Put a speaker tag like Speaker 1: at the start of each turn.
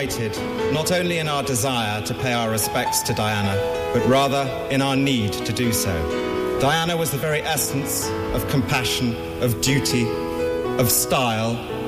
Speaker 1: united not only in our desire to pay our respects to Diana, but rather in our need to do so. Diana was the very essence of compassion, of duty, of style,